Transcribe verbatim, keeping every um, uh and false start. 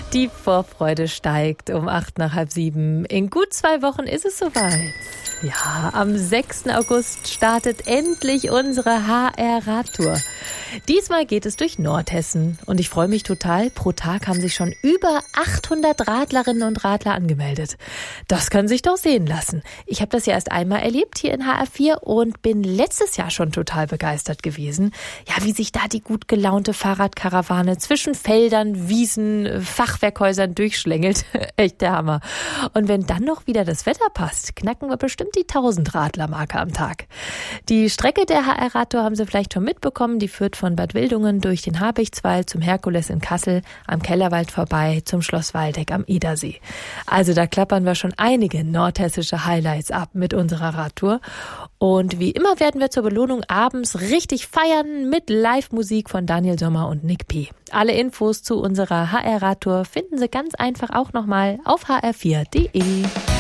Die Vorfreude steigt um acht nach halb sieben. In gut zwei Wochen ist es soweit. Ja, am sechsten August startet endlich unsere H R-Radtour. Diesmal geht es durch Nordhessen und ich freue mich total. Pro Tag haben sich schon über achthundert Radlerinnen und Radler angemeldet. Das kann sich doch sehen lassen. Ich habe das ja erst einmal erlebt hier in H R vier und bin letztes Jahr schon total begeistert gewesen. Ja, wie sich da die gut gelaunte Fahrradkarawane zwischen Feldern, Wiesen, Fachwerkhäusern durchschlängelt. Echt der Hammer. Und wenn dann noch wieder das Wetter passt, knacken wir bestimmt die tausend Radler-Marke am Tag. Die Strecke der H R-Radtour haben Sie vielleicht schon mitbekommen. Die führt von Bad Wildungen durch den Habichtswald zum Herkules in Kassel, am Kellerwald vorbei zum Schloss Waldeck am Edersee. Also da klappern wir schon einige nordhessische Highlights ab mit unserer Radtour. Und wie immer werden wir zur Belohnung abends richtig feiern mit Live-Musik von Daniel Sommer und Nick P. Alle Infos zu unserer H R-Radtour finden Sie ganz einfach auch nochmal auf h r vier punkt d e.